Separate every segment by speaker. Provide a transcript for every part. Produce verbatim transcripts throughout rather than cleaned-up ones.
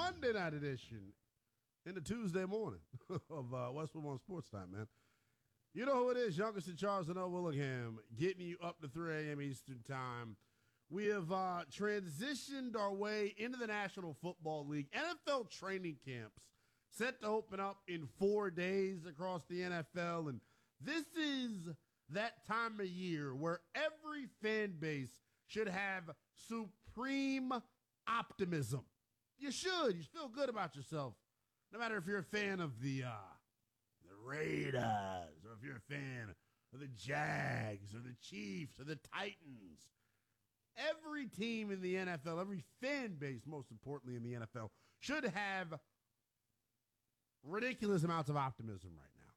Speaker 1: Monday night edition in the Tuesday morning of uh, Westwood One Sports Time, man. You know who it is, youngest in Charles and O. Willingham, getting you up to three a.m. Eastern Time. We have uh, transitioned our way into the National Football League. N F L training camps set to open up in four days across the N F L. And this is that time of year where every fan base should have supreme optimism. You should. You should feel good about yourself. No matter if you're a fan of the uh, the Raiders, or if you're a fan of the Jags, or the Chiefs, or the Titans. Every team in the N F L, every fan base, most importantly in the N F L, should have ridiculous amounts of optimism right now.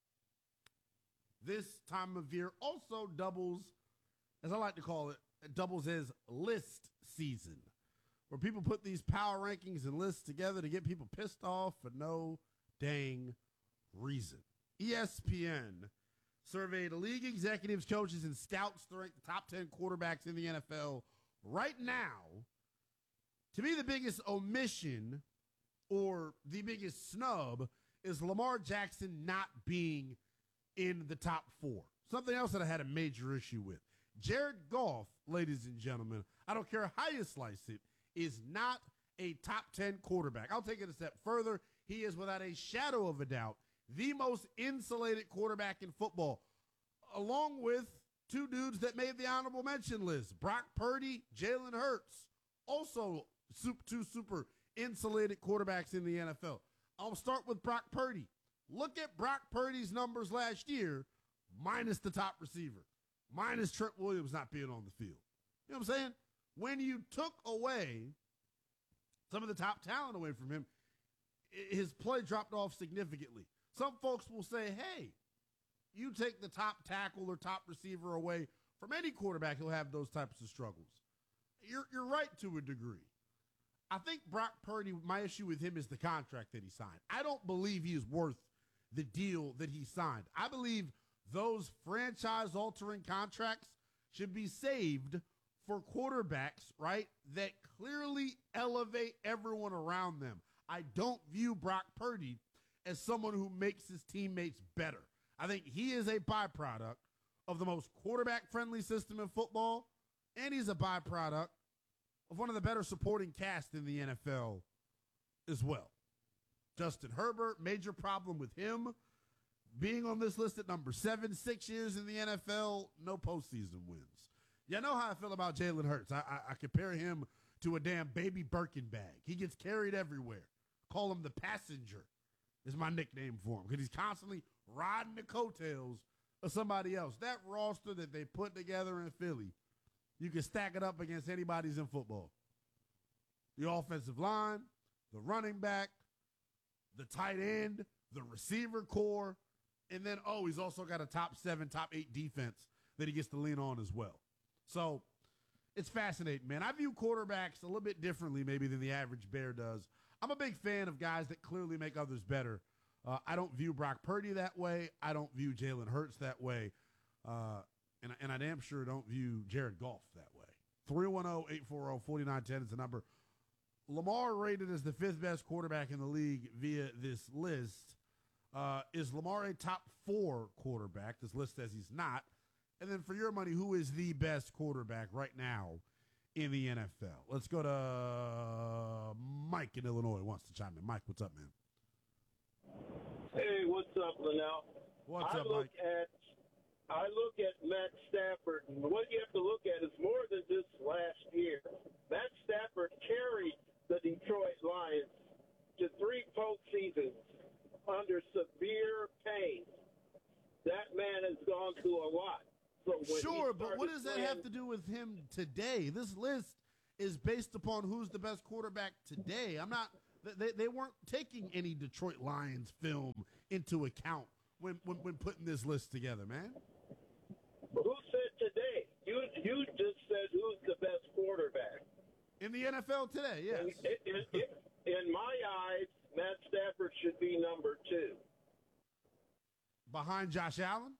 Speaker 1: This time of year also doubles, as I like to call it, it doubles as list season, where people put these power rankings and lists together to get people pissed off for no dang reason. E S P N surveyed league executives, coaches, and scouts to rank the top ten quarterbacks in the N F L right now. To me, the biggest omission or the biggest snub is Lamar Jackson not being in the top four. Something else that I had a major issue with. Jared Goff, ladies and gentlemen, I don't care how you slice it, is not a top ten quarterback. I'll take it a step further. He is, without a shadow of a doubt, the most insulated quarterback in football, along with two dudes that made the honorable mention list, Brock Purdy, Jalen Hurts, also two super insulated quarterbacks in the N F L. I'll start with Brock Purdy. Look at Brock Purdy's numbers last year, minus the top receiver, minus Trent Williams not being on the field. You know what I'm saying? When you took away some of the top talent away from him, his play dropped off significantly. Some folks will say, hey, you take the top tackle or top receiver away from any quarterback, he'll have those types of struggles. You're, you're right to a degree. I think Brock Purdy, my issue with him is the contract that he signed. I don't believe he is worth the deal that he signed. I believe those franchise-altering contracts should be saved for quarterbacks, right, that clearly elevate everyone around them. I don't view Brock Purdy as someone who makes his teammates better. I think he is a byproduct of the most quarterback-friendly system in football, and he's a byproduct of one of the better supporting cast in the N F L as well. Justin Herbert, major problem with him being on this list at number seven, six years in the N F L, no postseason wins. You know how I feel about Jalen Hurts. I, I, I compare him to a damn baby Birkin bag. He gets carried everywhere. Call him the passenger is my nickname for him, because he's constantly riding the coattails of somebody else. That roster that they put together in Philly, you can stack it up against anybody's in football. The offensive line, the running back, the tight end, the receiver core, and then, oh, he's also got a top seven, top eight defense that he gets to lean on as well. So it's fascinating, man. I view quarterbacks a little bit differently maybe than the average bear does. I'm a big fan of guys that clearly make others better. Uh, I don't view Brock Purdy that way. I don't view Jalen Hurts that way. Uh, and, and I damn sure don't view Jared Goff that way. three one zero, eight four zero, four nine one zero is the number. Lamar rated as the fifth best quarterback in the league via this list. Uh, is Lamar a top four quarterback? This list says he's not. And then for your money, who is the best quarterback right now in the N F L? Let's go to Mike in Illinois wants to chime in. Mike, what's up, man?
Speaker 2: Hey, what's up, Linnell?
Speaker 1: What's
Speaker 2: I
Speaker 1: up,
Speaker 2: look
Speaker 1: Mike?
Speaker 2: At, I look at Matt Stafford, and what you have to look at is more than just last year. Matt Stafford carried the Detroit Lions to three postseasons under severe pain. That man has gone through a lot. So
Speaker 1: sure, but what does that playing, have to do with him today? This list is based upon who's the best quarterback today. I'm not. They they weren't taking any Detroit Lions film into account when when, when putting this list together, man.
Speaker 2: Who said today? You you just said who's the best quarterback
Speaker 1: in the N F L today? Yes.
Speaker 2: In, in, in, in my eyes, Matt Stafford should be number two,
Speaker 1: behind Josh Allen.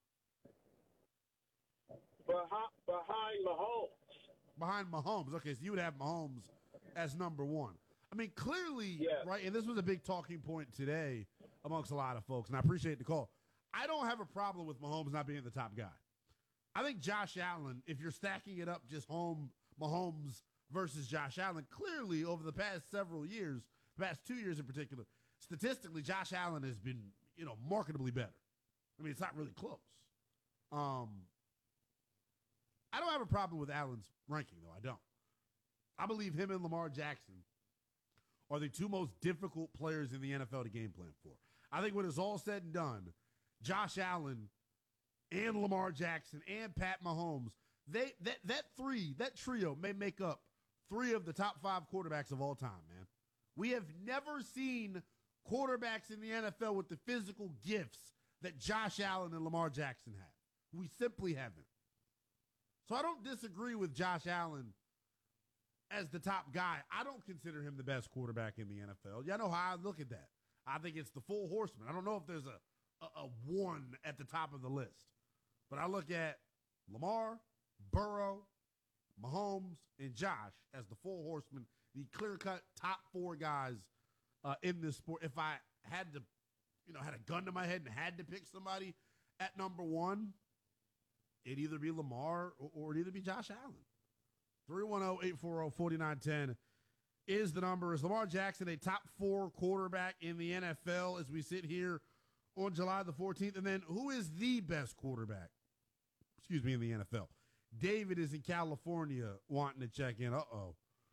Speaker 2: Behind, behind Mahomes.
Speaker 1: Behind Mahomes. Okay, so you would have Mahomes as number one. I mean, clearly,
Speaker 2: Yeah.
Speaker 1: right, and this was a big talking point today amongst a lot of folks, and I appreciate the call. I don't have a problem with Mahomes not being the top guy. I think Josh Allen, if you're stacking it up just home Mahomes versus Josh Allen, clearly over the past several years, the past two years in particular, statistically, Josh Allen has been, you know, marketably better. I mean, it's not really close. Um, I don't have a problem with Allen's ranking, though. I don't. I believe him and Lamar Jackson are the two most difficult players in the N F L to game plan for. I think when it's all said and done, Josh Allen and Lamar Jackson and Pat Mahomes, they that that three, that trio may make up three of the top five quarterbacks of all time, man. We have never seen quarterbacks in the N F L with the physical gifts that Josh Allen and Lamar Jackson have. We simply haven't. So I don't disagree with Josh Allen as the top guy. I don't consider him the best quarterback in the N F L. Y'all know how I look at that. I think it's the full horseman. I don't know if there's a, a, a one at the top of the list. But I look at Lamar, Burrow, Mahomes, and Josh as the full horsemen, the clear-cut top four guys uh, in this sport. If I had to, you know, had a gun to my head and had to pick somebody at number one, it'd either be Lamar or, or it'd either be Josh Allen. three one zero, eight four zero, four nine one zero is the number. Is Lamar Jackson a top four quarterback in the N F L as we sit here on July the fourteenth? And then who is the best quarterback, excuse me, in the N F L? David is in California wanting to check in. Uh-oh.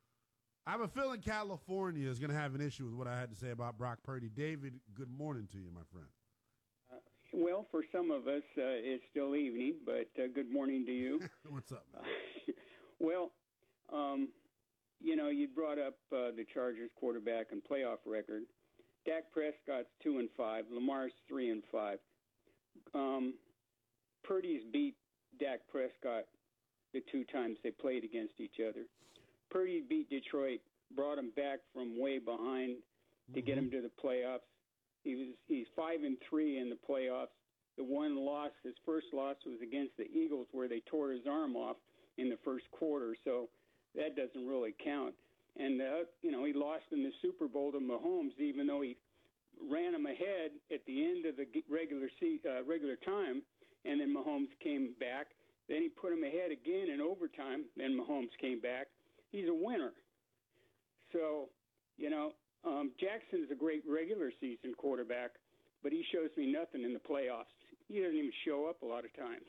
Speaker 1: I have a feeling California is going to have an issue with what I had to say about Brock Purdy. David, good morning to you, my friend.
Speaker 3: Uh, well, for some of us, uh, it's still evening, but uh, good morning to you.
Speaker 1: What's up, man?
Speaker 3: Uh, well, um, you know, you brought up uh, the Chargers quarterback and playoff record. Dak Prescott's two and five. Lamar's three and five. Um, Purdy's beat Dak Prescott the two times they played against each other. Purdy beat Detroit, brought him back from way behind to
Speaker 1: Mm-hmm.
Speaker 3: get him to the playoffs. He was he's five and three in the playoffs. The one loss, his first loss, was against the Eagles, where they tore his arm off in the first quarter. So that doesn't really count. And uh, you know, he lost in the Super Bowl to Mahomes, even though he ran him ahead at the end of the regular se- uh, regular time, and then Mahomes came back. Then he put him ahead again in overtime. Then Mahomes came back. He's a winner. So, you know, um, Jackson's a great regular season quarterback, but he shows me nothing in the playoffs. He doesn't even show up a lot of times.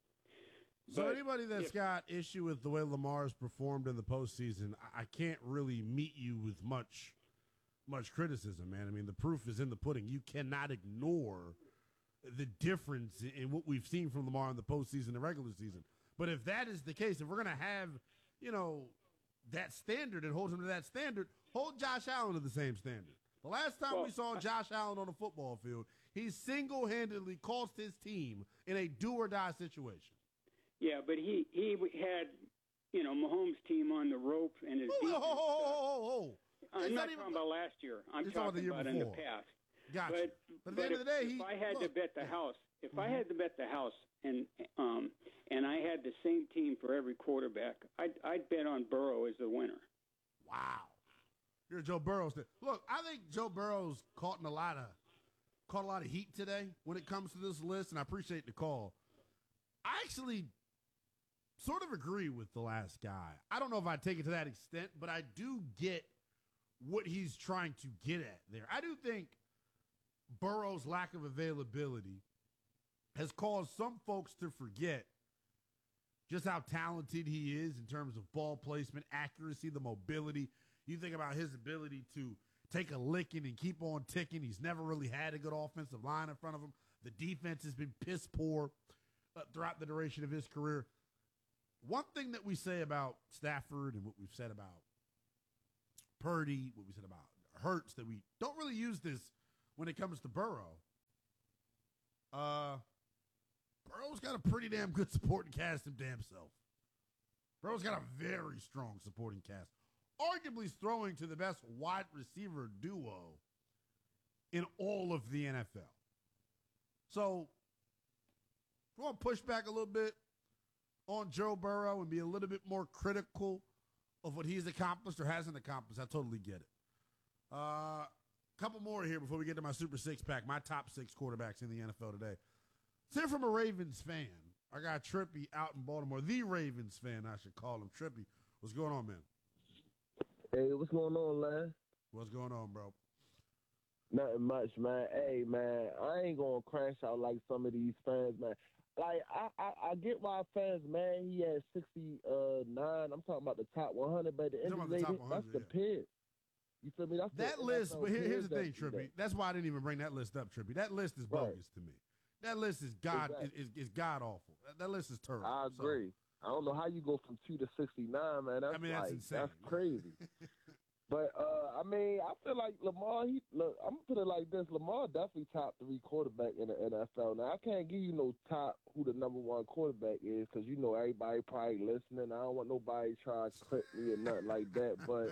Speaker 1: So
Speaker 3: But
Speaker 1: anybody that's
Speaker 3: if-
Speaker 1: got issue with the way Lamar's performed in the postseason, I I can't really meet you with much much criticism, man. I mean, the proof is in the pudding. You cannot ignore the difference in what we've seen from Lamar in the postseason and regular season. But if that is the case, if we're going to have, you know, that standard and hold him to that standard, hold Josh Allen to the same standard. The last time
Speaker 3: Well,
Speaker 1: we saw Josh Allen on a football field, he single-handedly cost his team in a do-or-die situation.
Speaker 3: Yeah, but he, he had, you know, Mahomes' team on the ropes and his
Speaker 1: Whoa,
Speaker 3: defense.
Speaker 1: whoa, whoa,
Speaker 3: sucked.
Speaker 1: whoa, whoa, whoa.
Speaker 3: I'm
Speaker 1: It's
Speaker 3: not
Speaker 1: not even-
Speaker 3: talking about last year. I'm
Speaker 1: You're talking about the
Speaker 3: talking
Speaker 1: year
Speaker 3: about in the
Speaker 1: before.
Speaker 3: past.
Speaker 1: Gotcha.
Speaker 3: But,
Speaker 1: But at the
Speaker 3: but
Speaker 1: end
Speaker 3: if,
Speaker 1: of the day,
Speaker 3: if
Speaker 1: he
Speaker 3: I had
Speaker 1: look,
Speaker 3: to bet the house, if I
Speaker 1: Mhm.
Speaker 3: had to bet the house, and um, and I had the same team for every quarterback, I'd, I'd bet on Burrow as the winner.
Speaker 1: wow. You're a Joe Burrow. fan. Look, I think Joe Burrow's caught in a lot of caught a lot of heat today when it comes to this list, and I appreciate the call. I actually sort of agree with the last guy. I don't know if I take it to that extent, but I do get what he's trying to get at there. I do think Burrow's lack of availability has caused some folks to forget just how talented he is in terms of ball placement, accuracy, the mobility. You think about his ability to take a licking and keep on ticking. He's never really had a good offensive line in front of him. The defense has been piss poor uh, throughout the duration of his career. One thing that we say about Stafford and what we've said about Purdy, what we said about Hurts, that we don't really use this when it comes to Burrow. Uh, Burrow's got a pretty damn good supporting cast him damn self. Burrow's got a very strong supporting cast. Arguably throwing to the best wide receiver duo in all of the N F L. So, if we want to push back a little bit on Joe Burrow and be a little bit more critical of what he's accomplished or hasn't accomplished, I totally get it. Uh, couple more here before we get to my Super Six pack. My top six quarterbacks in the N F L today. Let's hear from a Ravens fan. I got Trippy out in Baltimore. The Ravens fan, I should call him. Trippy, what's going on, man?
Speaker 4: Hey, what's going on, man?
Speaker 1: What's going on, bro?
Speaker 4: Nothing much, man. Hey, man, I ain't gonna crash out like some of these fans, man. Like, I, I, I get why fans, man, he had sixty-nine. I'm talking about the top one hundred, but at the end of the day, that's the pit. You feel me? That's
Speaker 1: that
Speaker 4: the,
Speaker 1: list,
Speaker 4: that's
Speaker 1: but here, here's the thing,
Speaker 4: that,
Speaker 1: Trippy. That's why I didn't even bring that list up, Trippy. That list is bogus
Speaker 4: right.
Speaker 1: to me. That list is god
Speaker 4: exactly.
Speaker 1: is, is god awful. That, that list is terrible.
Speaker 4: I agree. So, I don't know how you go from two to sixty-nine, man. That's
Speaker 1: I mean, that's
Speaker 4: like,
Speaker 1: insane.
Speaker 4: That's crazy. But, uh, I mean, I feel like Lamar, he, look, I'm going to put it like this. Lamar definitely top three quarterback in the N F L. Now, I can't give you no top who the number one quarterback is because, you know, everybody probably listening. I don't want nobody trying to clip me or nothing like that. But,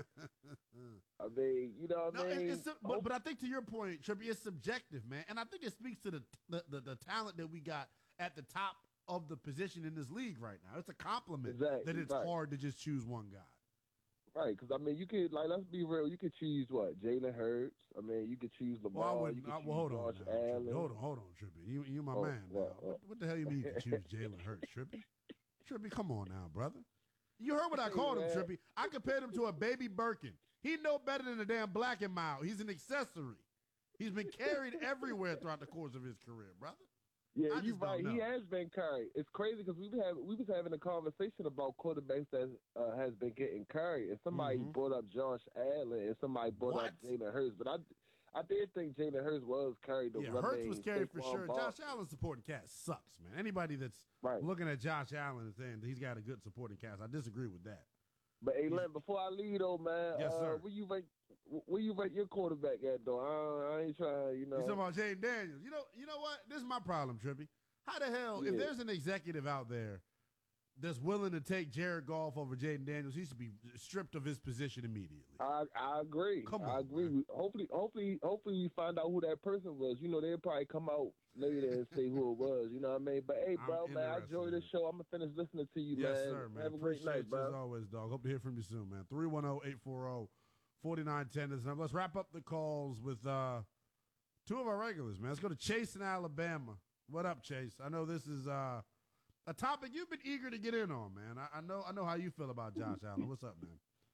Speaker 4: I mean, you know what
Speaker 1: no,
Speaker 4: I mean?
Speaker 1: It's, it's, but, but I think to your point, Trippy, it's subjective, man. And I think it speaks to the, the, the, the talent that we got at the top of the position in this league right now. It's a compliment
Speaker 4: exactly,
Speaker 1: that it's
Speaker 4: right.
Speaker 1: hard to just choose one guy.
Speaker 4: Right, because, I mean, you could, like, let's be real. You could choose, what, Jalen Hurts. I mean, you could choose Lamar.
Speaker 1: Well, I
Speaker 4: you could
Speaker 1: I,
Speaker 4: choose
Speaker 1: well hold on.
Speaker 4: Josh
Speaker 1: Now,
Speaker 4: Allen.
Speaker 1: Trippy. Hold on, hold on, Trippy. You, you my
Speaker 4: oh,
Speaker 1: man now.
Speaker 4: Well,
Speaker 1: what, what the hell you mean you can choose Jalen Hurts, Trippy? Trippy, come on now, brother. You heard what I called him, Trippy. I compared him to a baby Birkin. He know better than a damn black and mild. He's an accessory. He's been carried everywhere throughout the course of his career, brother.
Speaker 4: Yeah,
Speaker 1: I
Speaker 4: you're right.
Speaker 1: He
Speaker 4: has been carried. It's crazy because we have we was having a conversation about quarterbacks that uh, has been getting carried, and somebody
Speaker 1: mm-hmm.
Speaker 4: brought up Josh Allen, and somebody brought
Speaker 1: what?
Speaker 4: up Jalen Hurts. But I, I did think Jalen Hurts was carried.
Speaker 1: Yeah, Hurts was carried for sure. Ball. Josh Allen's supporting cast sucks, man. Anybody that's
Speaker 4: right.
Speaker 1: looking at Josh Allen and saying he's got a good supporting cast, I disagree with that.
Speaker 4: But hey, Len, before I leave though, man,
Speaker 1: yes,
Speaker 4: uh,
Speaker 1: sir.
Speaker 4: where you rate where you rate your quarterback at though? I, I ain't trying, you know.
Speaker 1: You talking about Jaden Daniels? You know, you know what? This is my problem, Trippy. How the hell,
Speaker 4: yeah.
Speaker 1: if there's an executive out there that's willing to take Jared Goff over Jaden Daniels, he should be stripped of his position immediately.
Speaker 4: I I agree.
Speaker 1: Come on,
Speaker 4: I agree.
Speaker 1: man.
Speaker 4: Hopefully, hopefully, hopefully we find out who that person was. You know, they'll probably come out later and say who it was. You know what I mean? But hey, bro,
Speaker 1: I'm
Speaker 4: man, I enjoy this show. I'm gonna finish listening to you,
Speaker 1: yes,
Speaker 4: man.
Speaker 1: Yes, sir, man.
Speaker 4: Have a
Speaker 1: Appreciate
Speaker 4: great night, bro.
Speaker 1: As always, dog. Hope to hear from you soon, man. three one zero, eight four zero, four nine one zero is the number. Let's wrap up the calls with uh, two of our regulars, man. Let's go to Chase in Alabama. What up, Chase? I know this is uh, a topic you've been eager to get in on, man. I, I know I know how you feel about Josh Allen. What's up, man?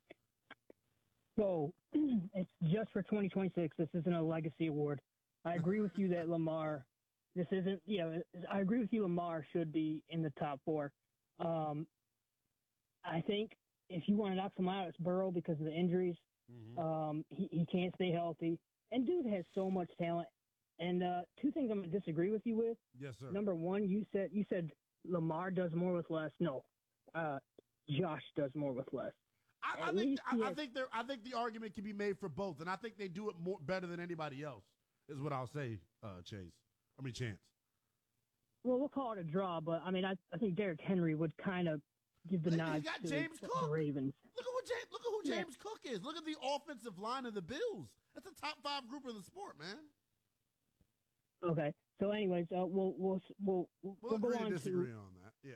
Speaker 5: So it's just for twenty twenty-six. This isn't a legacy award. I agree with you that Lamar, this isn't, you know, I agree with you Lamar should be in the top four. Um, I think if you want to knock someone out, it's Burrow because of the injuries.
Speaker 1: Mm-hmm.
Speaker 5: Um, he, he can't stay healthy. And dude has so much talent. And uh, two things I'm going to disagree with you with.
Speaker 1: Yes, sir.
Speaker 5: Number one, you said you said Lamar does more with less. No, uh, Josh does more with less.
Speaker 1: I, I think I, I think there I think the argument can be made for both, and I think they do it more better than anybody else. Is what I'll say, uh, Chase. I mean, Chance.
Speaker 5: Well, we'll call it a draw, but I mean, I, I think Derrick Henry would kind of give the
Speaker 1: He's
Speaker 5: nod
Speaker 1: got
Speaker 5: to
Speaker 1: James
Speaker 5: the
Speaker 1: Cook.
Speaker 5: Ravens.
Speaker 1: Look at what James, look at who
Speaker 5: Yeah.
Speaker 1: James Cook is. Look at the offensive line of the Bills. That's a top five group in the sport, man.
Speaker 5: Okay. So, anyways, uh, we'll we'll we'll we'll,
Speaker 1: We'll
Speaker 5: go
Speaker 1: agree
Speaker 5: on
Speaker 1: to disagree
Speaker 5: to.
Speaker 1: on that. Yeah.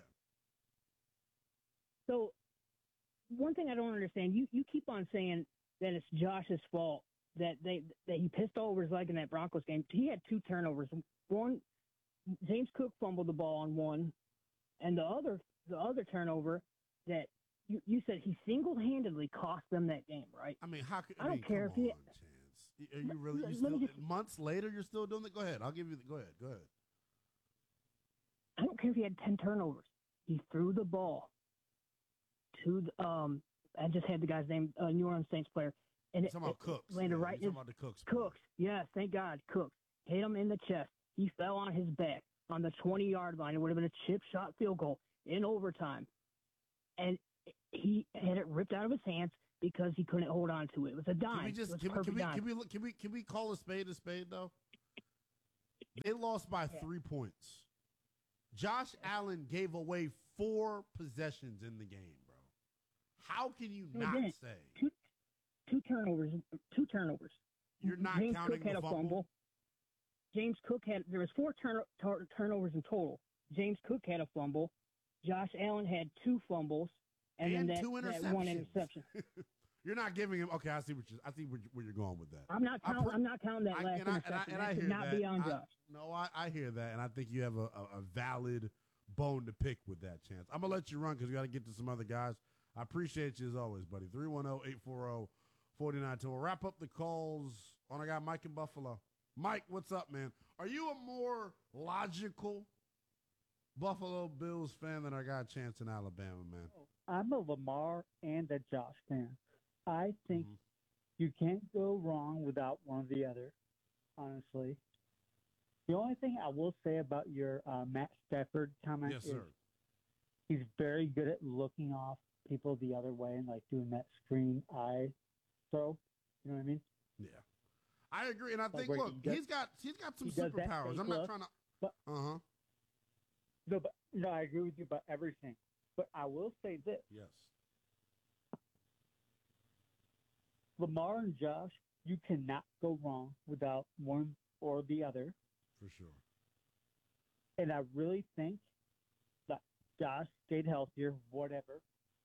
Speaker 5: So, one thing I don't understand, you you keep on saying that it's Josh's fault that they that he pissed over his leg in that Broncos game. He had two turnovers. One, James Cook fumbled the ball on one, and the other the other turnover that you, you said he single-handedly cost them that game, right?
Speaker 1: I mean, how could I,
Speaker 5: I don't
Speaker 1: mean,
Speaker 5: care
Speaker 1: come
Speaker 5: if he-
Speaker 1: on, Chance. Are you really? You
Speaker 5: Let
Speaker 1: still,
Speaker 5: me just-
Speaker 1: months later, you're still doing it. Go ahead. I'll give you the. Go ahead. Go ahead.
Speaker 5: I don't care if he had ten turnovers. He threw the ball to the, um. I just had the guy's name, uh, New Orleans Saints player, and
Speaker 1: You're
Speaker 5: it,
Speaker 1: talking about
Speaker 5: it
Speaker 1: Cooks.
Speaker 5: landed
Speaker 1: yeah,
Speaker 5: right in
Speaker 1: you're
Speaker 5: his
Speaker 1: talking about the Cooks.
Speaker 5: Cooks. Yes, thank God, Cooks hit him in the chest. He fell on his back on the twenty-yard line. It would have been a chip shot field goal in overtime, and he had it ripped out of his hands because he couldn't hold on to it. It was a dime.
Speaker 1: Can we just
Speaker 5: it was
Speaker 1: can we,
Speaker 5: perfect
Speaker 1: can we
Speaker 5: dime.
Speaker 1: can we can we can we call a spade a spade though? They lost by
Speaker 5: Yeah.
Speaker 1: three points. Josh Allen gave away four possessions in the game, bro. How can you
Speaker 5: No, he
Speaker 1: not
Speaker 5: didn't.
Speaker 1: say
Speaker 5: two, two turnovers? Two turnovers.
Speaker 1: you're not
Speaker 5: James
Speaker 1: counting
Speaker 5: Cook had
Speaker 1: the
Speaker 5: a
Speaker 1: fumble?
Speaker 5: fumble. James Cook had there was four turn, tur- turnovers in total. James Cook had a fumble. Josh Allen had two fumbles, and,
Speaker 1: And
Speaker 5: then that,
Speaker 1: two
Speaker 5: that one
Speaker 1: interceptions.
Speaker 5: interception.
Speaker 1: You're not giving him. Okay, I see what you. I see where, you- where you're going with that.
Speaker 5: I'm not
Speaker 1: I
Speaker 5: count,
Speaker 1: pre-
Speaker 5: I'm not counting that
Speaker 1: I-
Speaker 5: last
Speaker 1: and I- and I-
Speaker 5: interception.
Speaker 1: and I
Speaker 5: That should
Speaker 1: hear
Speaker 5: not
Speaker 1: that.
Speaker 5: be on
Speaker 1: I-
Speaker 5: Josh.
Speaker 1: No, I, I hear that, and I think you have a, a, a valid bone to pick with that chance. I'm gonna let you run because we got to get to some other guys. I appreciate you as always, buddy. three one zero, eight four zero, four nine two. We'll wrap up the calls on our guy Mike in Buffalo. Mike, what's up, man? Are you a more logical Buffalo Bills fan than our guy Chance in Alabama, man?
Speaker 6: I'm a Lamar and a Josh fan. I think
Speaker 1: Mhm.
Speaker 6: you can't go wrong without one or the other, honestly. The only thing I will say about your uh, Matt Stafford comment
Speaker 1: Yes,
Speaker 6: is
Speaker 1: sir.
Speaker 6: he's very good at looking off people the other way and like doing that screen eye throw. You know what I mean?
Speaker 1: Yeah, I agree, and I think
Speaker 6: where he
Speaker 1: look,
Speaker 6: does-
Speaker 1: he's got he's got some
Speaker 6: he does that
Speaker 1: superpowers.
Speaker 6: fake
Speaker 1: I'm not
Speaker 6: look,
Speaker 1: trying to.
Speaker 6: but-
Speaker 1: Uh huh.
Speaker 6: No, but no, I agree with you about everything. But I will say this:
Speaker 1: Yes.
Speaker 6: Lamar and Josh, you cannot go wrong without one or the other.
Speaker 1: For sure.
Speaker 6: And I really think that Josh stayed healthier, whatever.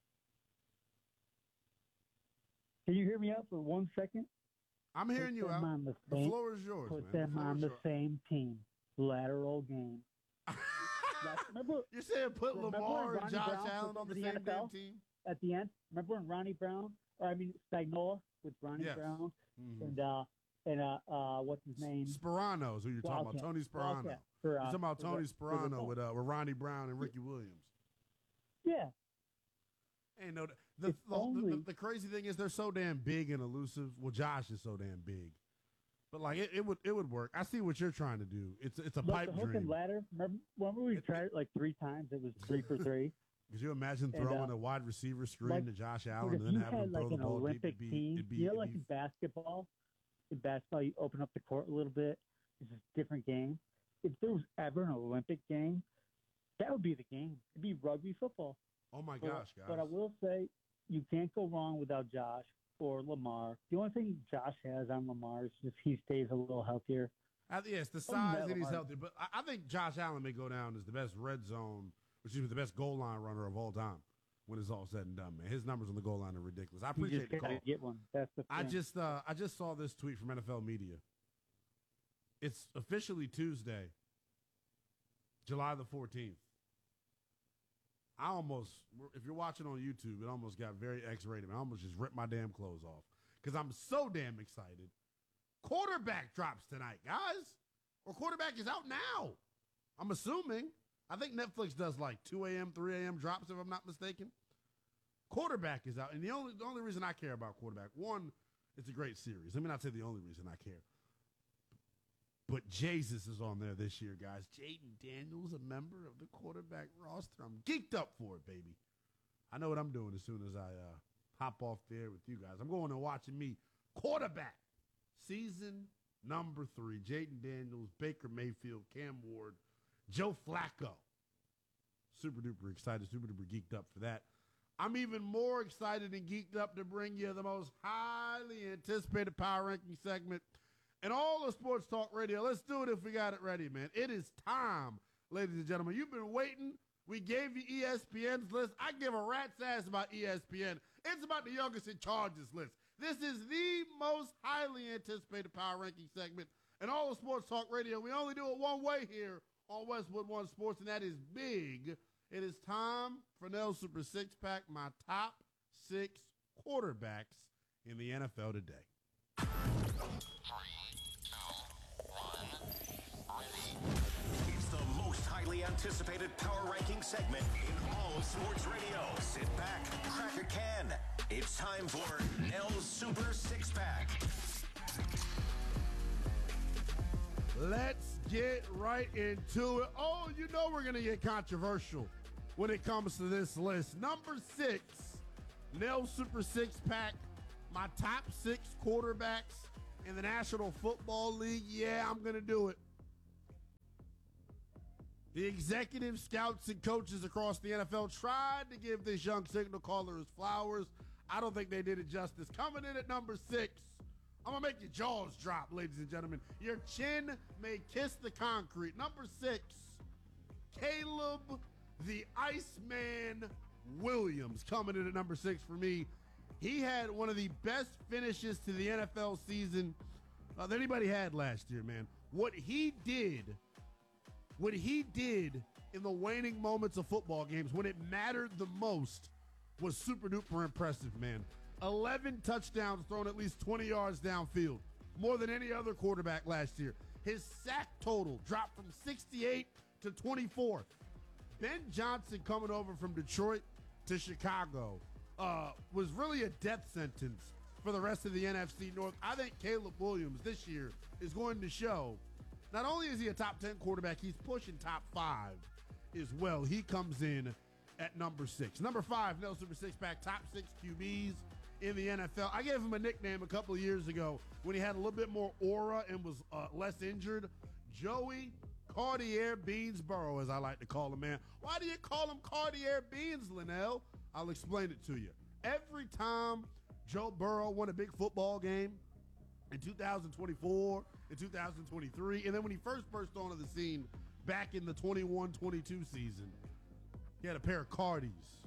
Speaker 6: Can you hear me out for one second?
Speaker 1: I'm hearing
Speaker 6: Put
Speaker 1: you
Speaker 6: them
Speaker 1: out.
Speaker 6: on the
Speaker 1: The
Speaker 6: same,
Speaker 1: floor is yours,
Speaker 6: put
Speaker 1: man.
Speaker 6: them
Speaker 1: floor
Speaker 6: on
Speaker 1: is
Speaker 6: the
Speaker 1: yours.
Speaker 6: same team. Lateral game. Like, remember
Speaker 1: You're saying put
Speaker 6: remember
Speaker 1: Lamar
Speaker 6: when
Speaker 1: and
Speaker 6: Ronnie
Speaker 1: Josh
Speaker 6: Brown
Speaker 1: Allen
Speaker 6: took
Speaker 1: on the
Speaker 6: over the
Speaker 1: same
Speaker 6: N F
Speaker 1: damn
Speaker 6: L?
Speaker 1: team?
Speaker 6: at the end? Remember when Ronnie Brown, or I mean Spagnola with Ronnie
Speaker 1: Yes.
Speaker 6: Brown
Speaker 1: Mhm.
Speaker 6: and uh and uh uh what's his name?
Speaker 1: Sperano is who you're talking about.
Speaker 6: Wildcat.
Speaker 1: Tony Sperano.
Speaker 6: Wildcat for,
Speaker 1: You're
Speaker 6: uh,
Speaker 1: talking about
Speaker 6: for the-
Speaker 1: Tony
Speaker 6: for the
Speaker 1: Sperano
Speaker 6: Colts.
Speaker 1: with uh, with Ronnie Brown and Ricky Williams.
Speaker 6: Yeah.
Speaker 1: Ain't no the
Speaker 6: It's
Speaker 1: the, the,
Speaker 6: only-
Speaker 1: the the crazy thing is they're so damn big and elusive. Well, Josh is so damn big, but like it, it would it would work. I see what you're trying to do. It's it's a
Speaker 6: Look,
Speaker 1: pipe
Speaker 6: the hook
Speaker 1: dream.
Speaker 6: and ladder. Remember, remember we
Speaker 1: It-
Speaker 6: tried it like three times. It was three for three.
Speaker 1: Could you imagine
Speaker 6: And,
Speaker 1: throwing
Speaker 6: uh,
Speaker 1: a wide receiver screen
Speaker 6: like,
Speaker 1: to Josh
Speaker 6: But
Speaker 1: Allen
Speaker 6: if
Speaker 1: and then
Speaker 6: you
Speaker 1: having
Speaker 6: had
Speaker 1: him throw
Speaker 6: like
Speaker 1: the
Speaker 6: an
Speaker 1: ball
Speaker 6: Olympic
Speaker 1: deep? It'd be,
Speaker 6: team,
Speaker 1: it'd be,
Speaker 6: you know,
Speaker 1: it'd
Speaker 6: like
Speaker 1: be-
Speaker 6: in basketball, in basketball you open up the court a little bit. It's a different game. If there was ever an Olympic game, that would be the game. It'd be rugby football.
Speaker 1: oh my
Speaker 6: But-
Speaker 1: gosh, guys!
Speaker 6: But I will say, you can't go wrong without Josh or Lamar. The only thing Josh has on Lamar is if he stays a little healthier.
Speaker 1: I, yes, the
Speaker 6: Other than
Speaker 1: size
Speaker 6: that,
Speaker 1: and he's
Speaker 6: Lamar-
Speaker 1: healthy, but I, I think Josh Allen may go down as the best red zone, which is the best goal line runner of all time. When it's all said and done, man, his numbers on the goal line are ridiculous. I
Speaker 6: You
Speaker 1: appreciate
Speaker 6: just
Speaker 1: the
Speaker 6: gotta
Speaker 1: call.
Speaker 6: get one. That's the thing.
Speaker 1: I just uh, I just saw this tweet from N F L Media. It's officially Tuesday, July the fourteenth. I almost, if you're watching on YouTube, it almost got very X-rated. I almost just ripped my damn clothes off because I'm so damn excited. Quarterback drops tonight, guys. Or quarterback is out now. I'm assuming. I think Netflix does like two a.m., three a.m. drops, if I'm not mistaken. Quarterback is out. And the only the only reason I care about quarterback, one, it's a great series. Let me not say the only reason I care. But Jesus is on there this year, guys. Jaden Daniels, a member of the quarterback roster. I'm geeked up for it, baby. I know what I'm doing as soon as I uh, hop off there with you guys. I'm going and watching me quarterback. Season number three. Jaden Daniels, Baker Mayfield, Cam Ward, Joe Flacco. Super duper excited, super duper geeked up for that. I'm even more excited and geeked up to bring you the most highly anticipated power ranking segment in all of Sports Talk Radio. Let's do it if we got it ready, man. It is time, ladies and gentlemen. You've been waiting. We gave you E S P N's list. I give a rat's ass about E S P N. It's about the youngest in charges list. This is the most highly anticipated power ranking segment in all of Sports Talk Radio. We only do it one way here on Westwood One Sports, and that is big. It is time for Nell's Super Six Pack, my top six quarterbacks in the N F L today.
Speaker 7: It's the most highly anticipated power ranking segment in all of sports radio. Sit back, crack a can. It's time for Nell's Super Six Pack.
Speaker 1: Let's get right into it. Oh, you know we're going to get controversial when it comes to this list. Number six, Nell's Super Six Pack, my top six quarterbacks in the National Football League. Yeah, I'm going to do it. The executive scouts and coaches across the N F L tried to give this young signal caller his flowers. I don't think they did it justice. Coming in at number six, I'm going to make your jaws drop, ladies and gentlemen. Your chin may kiss the concrete. Number six, Caleb the Iceman Williams coming in at number six for me. He had one of the best finishes to the N F L season uh, that anybody had last year, man. What he did, what he did in the waning moments of football games when it mattered the most was super duper impressive, man. eleven touchdowns thrown at least twenty yards downfield, more than any other quarterback last year. His sack total dropped from sixty-eight to twenty-four. Ben Johnson coming over from Detroit to Chicago uh, was really a death sentence for the rest of the N F C North. I think Caleb Williams this year is going to show not only is he a top ten quarterback, he's pushing top five as well. He comes in at number six. Number five, Nell Super Six Pack, top six Q Bs in the N F L. I gave him a nickname a couple of years ago when he had a little bit more aura and was uh, less injured. Joey Cartier Beansboro, as I like to call him, man. Why do you call him Cartier Beans, Linnell? I'll explain it to you. Every time Joe Burrow won a big football game in two thousand twenty-four, in two thousand twenty-three, and then when he first burst onto the scene back in the twenty-one twenty-two season, he had a pair of Cardis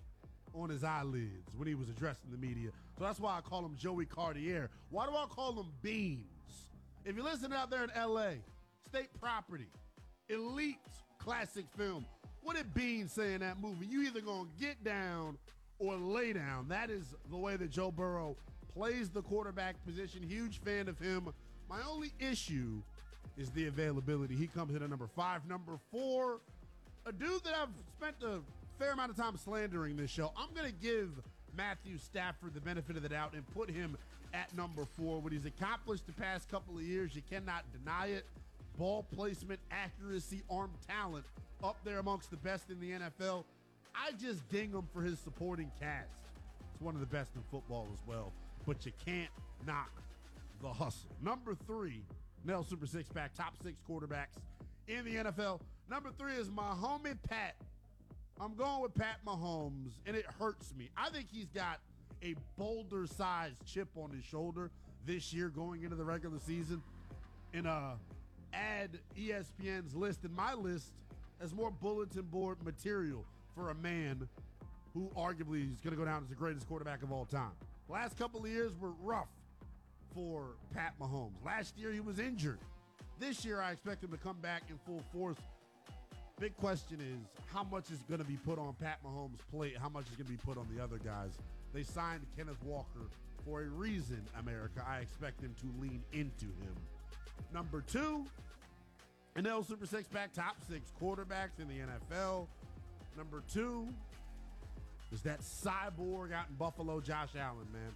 Speaker 1: on his eyelids when he was addressing the media. So that's why I call him Joey Cartier. Why do I call him Beans? If you're listening out there in L A, State Property, elite classic film, what did Beans say in that movie? You either gonna get down or lay down. That is the way that Joe Burrow plays the quarterback position. Huge fan of him. My only issue is the availability. He comes in at number five. Number four, a dude that I've spent a fair amount of time slandering this show. I'm going to give Matthew Stafford the benefit of the doubt and put him at number four. What he's accomplished the past couple of years, you cannot deny it. Ball placement, accuracy, arm talent, up there amongst the best in the N F L. I just ding him for his supporting cast. It's one of the best in football as well, but you can't knock the hustle. Number three, Nell Super Six Pack, top six quarterbacks in the N F L. Number three is my homie Pat. I'm going with Pat Mahomes, and it hurts me. I think he's got a boulder-sized chip on his shoulder this year going into the regular season. And uh, add E S P N's list and my list as more bulletin board material for a man who arguably is going to go down as the greatest quarterback of all time. Last couple of years were rough for Pat Mahomes. Last year he was injured. This year I expect him to come back in full force. Big question is how much is going to be put on Pat Mahomes' plate? How much is going to be put on the other guys? They signed Kenneth Walker for a reason, America. I expect them to lean into him. Number two, N L Super Six Pack, top six quarterbacks in the N F L. Number two is that cyborg out in Buffalo, Josh Allen, man.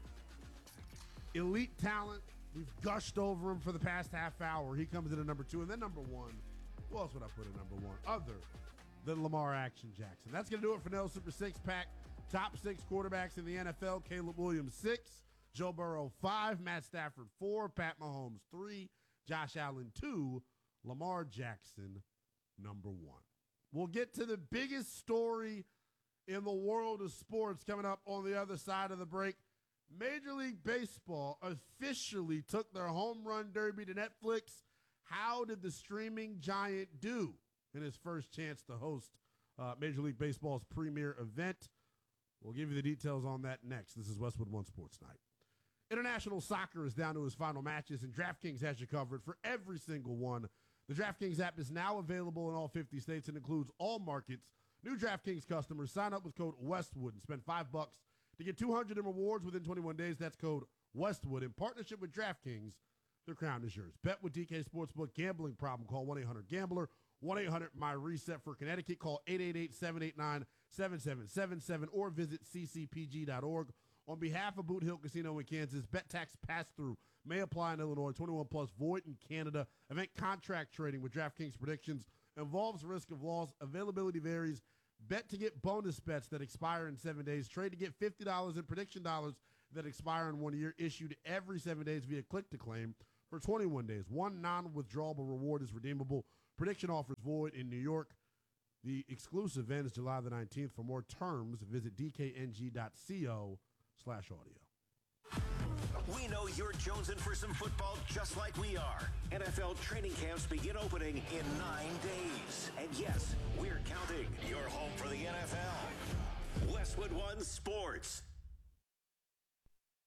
Speaker 1: Elite talent. We've gushed over him for the past half hour. He comes in at number two. And then number one, who else would I put at number one? Other than Lamar Action Jackson. That's going to do it for Nell Super Six Pack. Top six quarterbacks in the N F L. Caleb Williams, six. Joe Burrow, five. Matt Stafford, four. Pat Mahomes, three. Josh Allen, two. Lamar Jackson, number one. We'll get to the biggest story in the world of sports coming up on the other side of the break. Major League Baseball officially took their home run derby to Netflix. How did the streaming giant do in his first chance to host uh, Major League Baseball's premier event? We'll give you the details on that next. This is Westwood One Sports Night. International soccer is down to its final matches, and DraftKings has you covered for every single one. The DraftKings app is now available in all fifty states and includes all markets. New DraftKings customers sign up with code Westwood and spend five bucks to get two hundred in rewards within twenty-one days. That's code Westwood. In partnership with DraftKings, the crown is yours. Bet with D K Sportsbook. Gambling problem? Call one eight hundred gambler. one eight hundred my reset for Connecticut. Call eight eight eight, seven eight nine, seven seven seven seven or visit c c p g dot org. On behalf of Boot Hill Casino in Kansas, bet tax pass-through may apply in Illinois. twenty-one plus void in Canada. Event contract trading with DraftKings predictions involves risk of loss. Availability varies. Bet to get bonus bets that expire in seven days. Trade to get fifty dollars in prediction dollars that expire in one year. Issued every seven days via click to claim for twenty-one days. One non-withdrawable reward is redeemable. Prediction offers void in New York. The exclusive ends July the nineteenth. For more terms, visit d k n g dot co slash audio.
Speaker 7: We know you're jonesing for some football just like we are. N F L training camps begin opening in nine days. And yes, we're counting. Your home for the N F L. Westwood One Sports.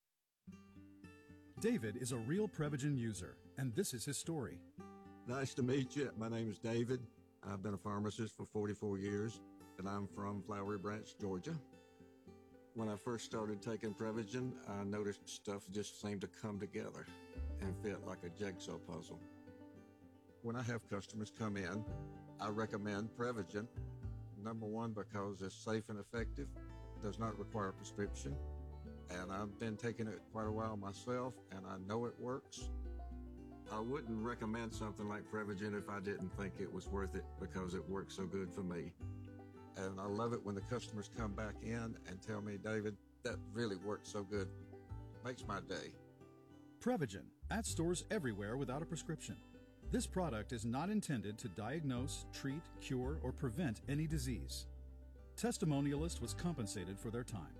Speaker 8: David is a real Prevagen user, and this is his story.
Speaker 9: Nice to meet you. My name is David. I've been a pharmacist for forty-four years, and I'm from Flowery Branch, Georgia. When I first started taking Prevagen, I noticed stuff just seemed to come together and fit like a jigsaw puzzle. When I have customers come in, I recommend Prevagen. Number one, because it's safe and effective, does not require a prescription, and I've been taking it quite a while myself, and I know it works. I wouldn't recommend something like Prevagen if I didn't think it was worth it because it works so good for me. And I love it when the customers come back in and tell me, David, that really works so good. Makes my day.
Speaker 8: Prevagen, at stores everywhere without a prescription. This product is not intended to diagnose, treat, cure, or prevent any disease. Testimonialist was compensated for their time.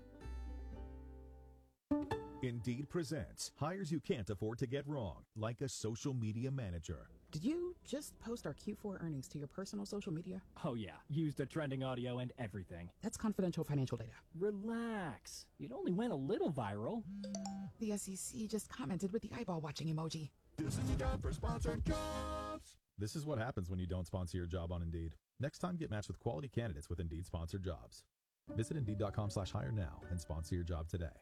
Speaker 10: Indeed presents hires you can't afford to get wrong, like a social media manager.
Speaker 11: Did you just post our Q four earnings to your personal social media?
Speaker 12: Oh yeah, used the trending audio and everything.
Speaker 11: That's confidential financial data.
Speaker 12: Relax. It only went a little viral.
Speaker 11: The S E C just commented with the eyeball watching emoji.
Speaker 10: This is a job for sponsored jobs. This is what happens when you don't sponsor your job on Indeed. Next time, get matched with quality candidates with Indeed sponsored jobs. Visit Indeed.com slash hire now and sponsor your job today.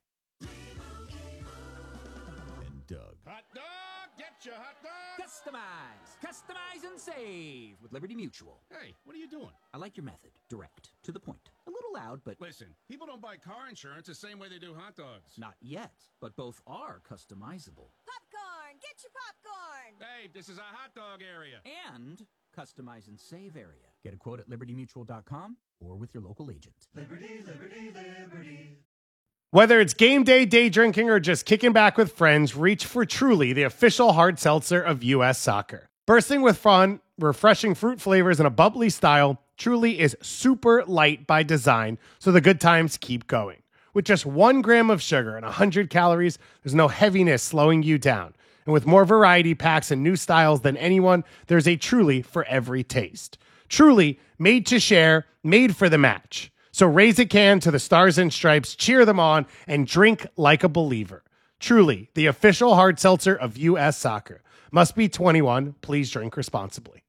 Speaker 10: And Doug.
Speaker 13: Hot dog! Get your hot dog!
Speaker 14: Customize! Customize and save with Liberty Mutual.
Speaker 13: Hey, what are you doing?
Speaker 14: I like your method. Direct. To the point. A little loud, but...
Speaker 13: Listen, people don't buy car insurance the same way they do hot dogs.
Speaker 14: Not yet, but both are customizable.
Speaker 15: Popcorn! Get your popcorn!
Speaker 13: Hey, this is a hot dog area.
Speaker 14: And customize and save area. Get a quote at liberty mutual dot com or with your local agent.
Speaker 16: Liberty, liberty, liberty.
Speaker 17: Whether it's game day, day drinking, or just kicking back with friends, reach for Truly, the official hard seltzer of U S Soccer. Bursting with fun, refreshing fruit flavors, and a bubbly style, Truly is super light by design, so the good times keep going. With just one gram of sugar and one hundred calories, there's no heaviness slowing you down. And with more variety packs and new styles than anyone, there's a Truly for every taste. Truly, made to share, made for the match. So raise a can to the Stars and Stripes, cheer them on, and drink like a believer. Truly, the official hard seltzer of U S Soccer. Must be twenty-one. Please drink responsibly.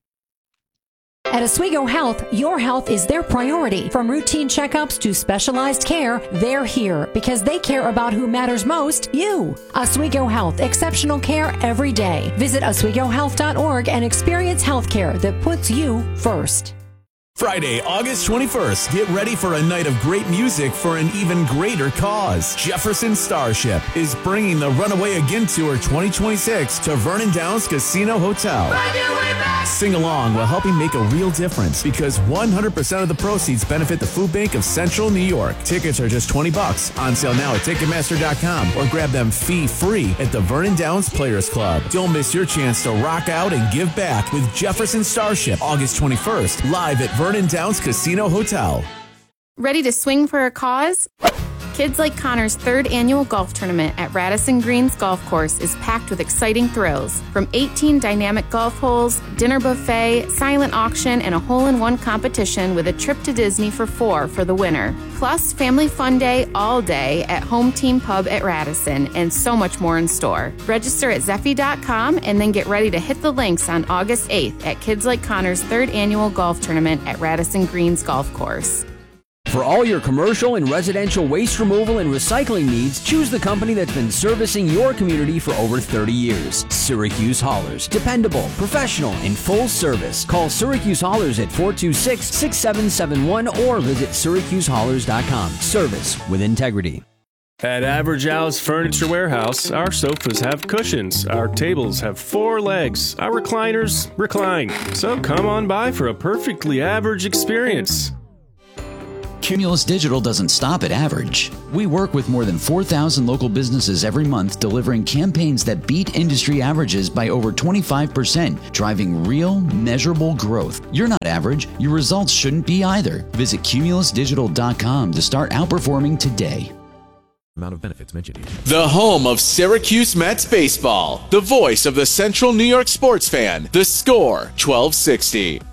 Speaker 18: At Oswego Health, your health is their priority. From routine checkups to specialized care, they're here because they care about who matters most, you. Oswego Health, exceptional care every day. Visit oswego health dot org and experience healthcare that puts you first.
Speaker 19: Friday, August twenty-first. Get ready for a night of great music for an even greater cause. Jefferson Starship is bringing the Runaway Again Tour twenty twenty-six to Vernon Downs Casino Hotel. Sing along while helping make a real difference because one hundred percent of the proceeds benefit the Food Bank of Central New York. Tickets are just twenty bucks. On sale now at Ticketmaster dot com or grab them fee-free at the Vernon Downs Players Club. Don't miss your chance to rock out and give back with Jefferson Starship August twenty-first, live at Vernon Downs Casino Hotel.
Speaker 20: Ready to swing for a cause? Kids Like Connor's third annual golf tournament at Radisson Greens Golf Course is packed with exciting thrills. From eighteen dynamic golf holes, dinner buffet, silent auction, and a hole-in-one competition with a trip to Disney for four for the winner. Plus, family fun day all day at Home Team Pub at Radisson, and so much more in store. Register at zeffy dot com and then get ready to hit the links on August eighth at Kids Like Connor's third annual golf tournament at Radisson Greens Golf Course.
Speaker 21: For all your commercial and residential waste removal and recycling needs, choose the company that's been servicing your community for over thirty years. Syracuse Haulers. Dependable, professional, and full service. Call Syracuse Haulers at four two six, six seven seven one or visit syracuse haulers dot com. Service with integrity.
Speaker 22: At Average Al's Furniture Warehouse, our sofas have cushions, our tables have four legs, our recliners recline. So come on by for a perfectly average experience.
Speaker 23: Cumulus Digital doesn't stop at average. We work with more than four thousand local businesses every month, delivering campaigns that beat industry averages by over twenty-five percent, driving real, measurable growth. You're not average. Your results shouldn't be either. Visit cumulus digital dot com to start outperforming today.
Speaker 10: Amount of benefits mentioned here.
Speaker 24: The home of Syracuse Mets baseball. The voice of the Central New York sports fan. The Score, twelve sixty.